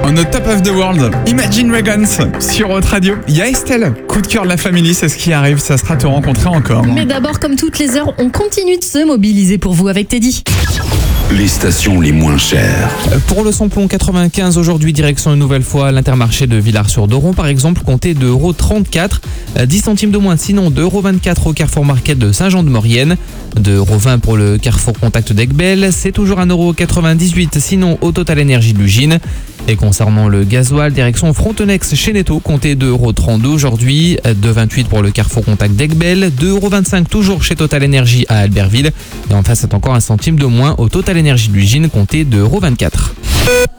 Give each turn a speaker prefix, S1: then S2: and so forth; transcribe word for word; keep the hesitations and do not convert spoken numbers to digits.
S1: On the top of the world, Imagine Dragons sur Haute Radio. Il y a Estelle, coup de cœur de la famille, c'est ce qui arrive, ça sera te rencontrer encore.
S2: Mais d'abord, comme toutes les heures, on continue de se mobiliser pour vous avec Teddy.
S3: Les stations les moins chères.
S4: Pour le samplon quatre-vingt-quinze, aujourd'hui, direction une nouvelle fois l'Intermarché de Villars-sur-Doron, par exemple, comptez deux euros trente-quatre. dix centimes de moins, sinon deux euros vingt-quatre au Carrefour Market de Saint-Jean-de-Maurienne. deux euros vingt pour le Carrefour Contact d'Aiguebelle. C'est toujours un euro quatre-vingt-dix-huit, sinon au Total Énergie de l'Ugine. Et concernant le gasoil, direction Frontenex chez Netto, comptez deux euros trente-deux aujourd'hui, deux euros vingt-huit pour le Carrefour Contact d'Aiguebelle, deux euros vingt-cinq toujours chez Total Énergie à Albertville. Et en face, c'est encore un centime de moins au Total Énergie de l'Ugine, comptez deux euros vingt-quatre.